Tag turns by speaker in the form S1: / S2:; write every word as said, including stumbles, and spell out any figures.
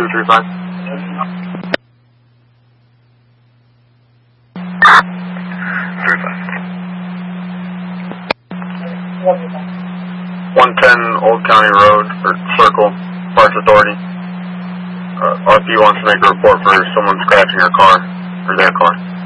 S1: two three five. three five. one ten Old County Road, or Circle, Parks Authority. Uh, R P wants to make a report for someone scratching her car, or their car.